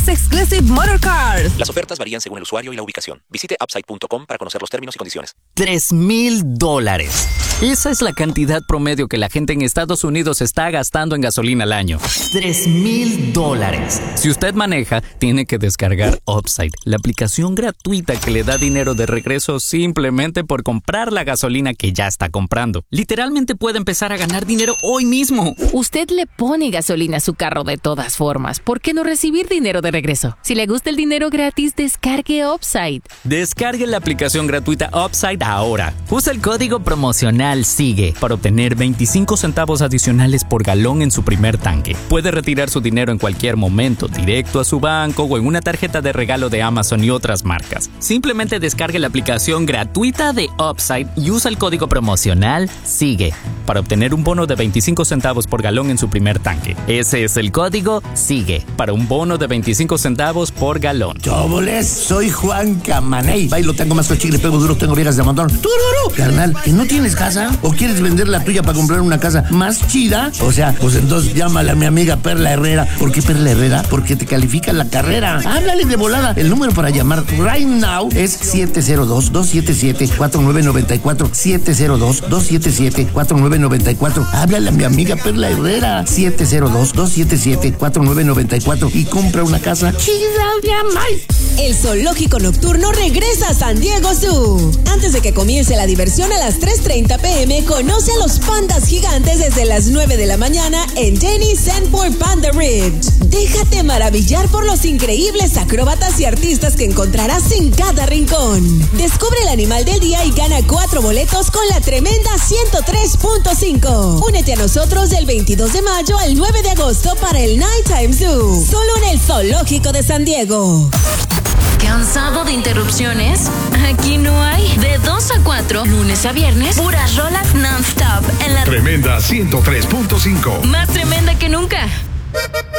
es Exclusive Motor Cars. Las ofertas varían según el usuario y la ubicación. Visite upside.com para conocer los términos y condiciones. $3,000. Esa es la cantidad promedio que la gente en Estados Unidos está gastando en gasolina al año. $3,000. Si usted maneja, tiene que descargar Upside, la aplicación gratuita que le da dinero de regreso simplemente por comprar la gasolina que ya está comprando. Literalmente puede empezar a ganar dinero hoy mismo. Usted le pone gasolina a su carro de todas formas. ¿Por qué no recibir dinero de regreso? Si le gusta el dinero gratis, descargue Upside. Descargue la aplicación gratuita Upside ahora. Usa el código promocional SIGUE para obtener 25 centavos adicionales por galón en su primer tanque. Puede retirar su dinero en cualquier momento, directo a su banco o en una tarjeta de regalo de Amazon y otras marcas. Simplemente descargue la aplicación gratuita de Upside y usa el código promocional SIGUE para obtener un bono de 25 centavos por galón en su primer tanque. Ese es el código SIGUE para un bono de 25 centavos por galón. ¡Choboles! Soy Juan Camaney. Bailo, tengo más chicle, pego duro, tengo viejas de montón. ¡Tururú! Carnal, ¿que no tienes casa? ¿O quieres vender la tuya para comprar una casa más chida? O sea, pues entonces llámale a mi amiga Perla Herrera. ¿Por qué Perla Herrera? Porque te califica la carrera. Háblale de volada. El número para llamar right now es 702-277-4994. 702-277-4994. Háblale a mi amiga Perla Herrera. 702-277-4994 y compra una casa chida de amay. El zoológico nocturno regresa a San Diego Zoo. Antes de que comience la diversión a las 3:30 p.m., conoce a los pandas gigantes desde las 9 de la mañana en Denny Sanford Panda Ridge. Déjate maravillar por los increíbles acróbatas y artistas que encontrarás en cada rincón. Descubre el animal del día y gana 4 boletos con la tremenda 103.5. Únete a nosotros del 22 de mayo al 9 de agosto para el Nighttime Zoo. Solo en el Zoológico de San Diego. ¿Cansado de interrupciones? Aquí no hay. De 2 a 4, lunes a viernes, puras rolas non-stop en la Tremenda 103.5. más tremenda que nunca.